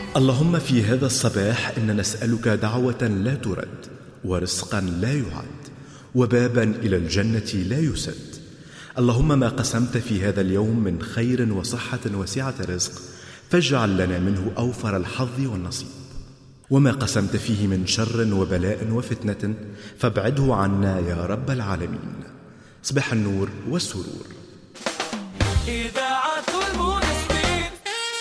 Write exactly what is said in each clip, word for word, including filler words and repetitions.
اللهم في هذا الصباح إن نسألك دعوة لا ترد، ورزقا لا يعد، وبابا إلى الجنة لا يسد. اللهم ما قسمت في هذا اليوم من خير وصحة وسعة رزق فاجعل لنا منه أوفر الحظ والنصيب، وما قسمت فيه من شر وبلاء وفتنة فابعده عنا يا رب العالمين. صباح النور والسرور. إذاعة المنسبين.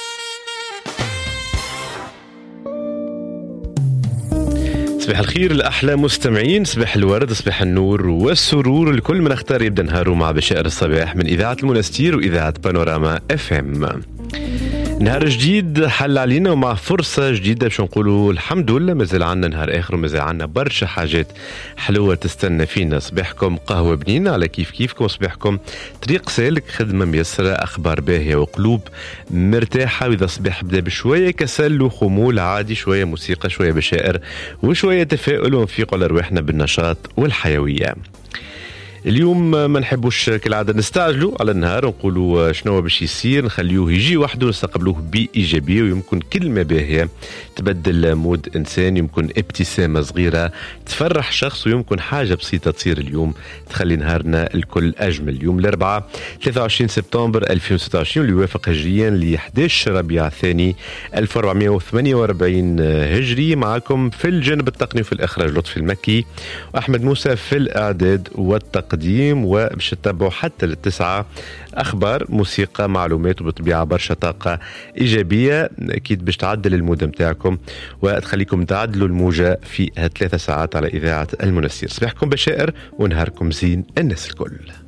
صباح الخير لأحلى مستمعين، صباح الورد، صباح النور والسرور لكل من اختار يبدأ نهاره مع بشائر الصباح من إذاعة المنستير وإذاعة بانوراما اف ام. نهار جديد حل علينا ومع فرصة جديدة باش نقولوا الحمد لله مازال عنا نهار آخر ومازال عنا برشا حاجات حلوة تستنى فينا. صباحكم قهوة بنينة على كيف كيفكم، صباحكم طريق سالك، خدمة ميسرة، أخبار باهية وقلوب مرتاحة. وإذا صباح بدأ بشوية كسل وخمول عادي، شوية موسيقى، شوية بشائر، وشوية تفاؤل، ونفيق على رواحنا بالنشاط والحيوية. اليوم ما نحبوش كالعادة نستعجلوا على النهار ونقولوا شنو باش يصير، نخليوه يجي وحده، نستقبلوه بإيجابية، ويمكن كلمة باهية تبدل مود إنسان، يمكن ابتسامة صغيرة تفرح شخص، ويمكن حاجة بسيطة تصير اليوم تخلي نهارنا الكل أجمل. اليوم الأربعاء ثلاثة وعشرين سبتمبر ألفين وستة وعشرين اللي يوافق هجريا ل أحد عشر ربيع الثاني ألف وأربعمائة وثمانية وأربعين هجري. معكم في الجانب التقني وفي الإخراج لطفي المكي، وأحمد موسى في الإعداد والتقديم. قديم وباش تتبعوا حتى للتسعة أخبار، موسيقى، معلومات، وبطبيعة برشا طاقة إيجابية أكيد باش تعدل المود متاعكم وتخليكم تعدلوا الموجة في هالثلاثة ساعات على إذاعة المنستير. صباحكم بشائر ونهاركم زين الناس الكل.